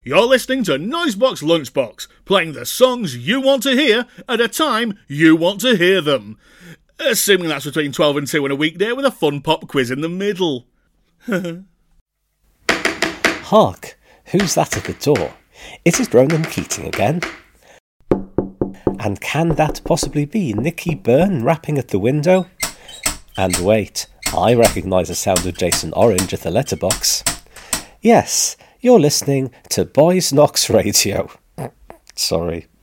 You're listening to Noisebox Lunchbox, playing the songs you want to hear at a time you want to hear them. Assuming that's between 12 and 2 on a weekday with a fun pop quiz in the middle. Hark, who's that at the door? It is Ronan Keating again. And can that possibly be Nicky Byrne rapping at the window? And wait, I recognise the sound of Jason Orange at the letterbox. Yes, you're listening to Boys Knox Radio. Sorry.